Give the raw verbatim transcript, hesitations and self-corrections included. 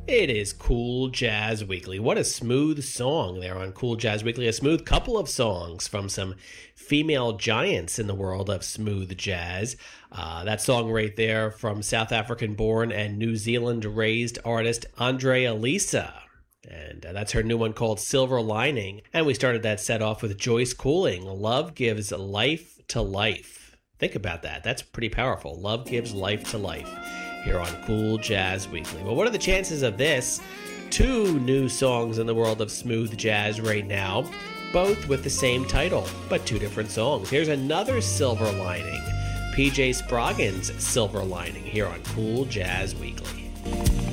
It is Cool Jazz Weekly. What a smooth song there on Cool Jazz Weekly. A smooth couple of songs from some female giants in the world of smooth jazz. Uh, that song right there from South African-born and New Zealand-raised artist Andre Alisa. And uh, that's her new one called Silver Lining. And we started that set off with Joyce Cooling, Love Gives Life to Life. Think about that. That's pretty powerful. Love gives life to life. Here on Cool Jazz Weekly. Well, what are the chances of this? Two new songs in the world of smooth jazz right now, both with the same title, but two different songs. Here's another Silver Lining, P J Sproggin's Silver Lining, here on Cool Jazz Weekly.